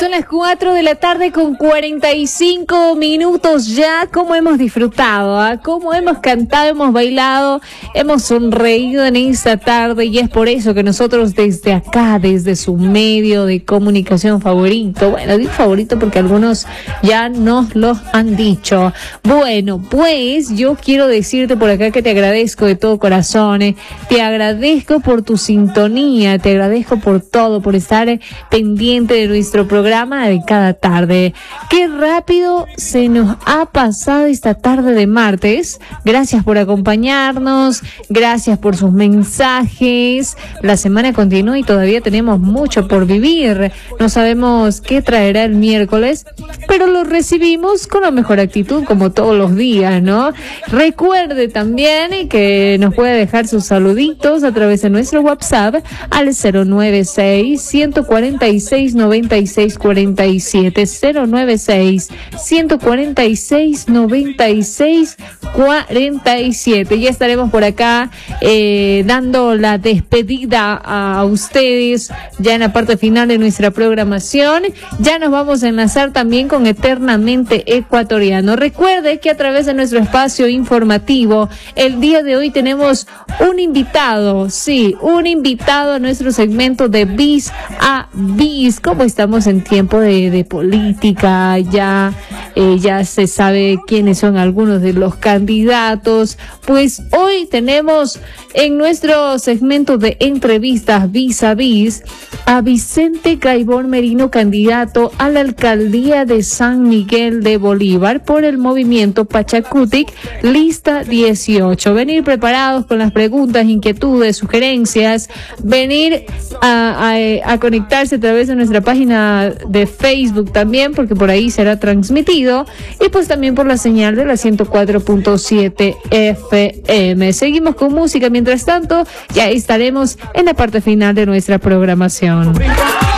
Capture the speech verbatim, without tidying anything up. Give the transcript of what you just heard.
son las cuatro de la tarde con cuarenta y cinco minutos ya. ¿Cómo hemos disfrutado? ¿eh? ¿Cómo hemos cantado, hemos bailado, hemos sonreído en esta tarde? Y es por eso que nosotros desde acá, desde su medio de comunicación favorito, bueno, digo favorito porque algunos ya nos lo han dicho. Bueno, pues yo quiero decirte por acá que te agradezco de todo corazón. ¿eh? Te agradezco por tu sintonía, te agradezco por todo, por estar eh, pendiente de nuestro programa de cada tarde. Qué rápido se nos ha pasado esta tarde de martes. Gracias por acompañarnos, gracias por sus mensajes. La semana continúa y todavía tenemos mucho por vivir. No sabemos qué traerá el miércoles, pero lo recibimos con la mejor actitud como todos los días, ¿no? Recuerde también que nos puede dejar sus saluditos a través de nuestro WhatsApp al cero nueve seis, uno cuatro seis, nueve seis cuatro siete, cero nueve seis, uno cuatro seis, nueve seis cuatro siete. Ya estaremos por acá eh, dando la despedida a ustedes ya en la parte final de nuestra programación. Ya nos vamos a enlazar también con Eternamente Ecuatoriano. Recuerde que a través de nuestro espacio informativo el día de hoy tenemos un invitado, sí, un invitado a nuestro segmento de Bis a Bis. Como estamos en tiempo de, de política, ya, eh, ya se sabe quiénes son algunos de los candidatos, pues hoy tenemos en nuestro segmento de entrevistas Bis a Bis a Vicente Gaibor Merino, candidato a la alcaldía de San Miguel de Bolívar por el movimiento Pachacutic, lista dieciocho. Venir preparados con las preguntas, inquietudes, sugerencias, venir a, a, a conectarse a través de nuestra página de Facebook también, porque por ahí será transmitido, y pues también por la señal de la ciento cuatro punto siete F M. Seguimos con música mientras tanto, ya estaremos en la parte final de nuestra programación.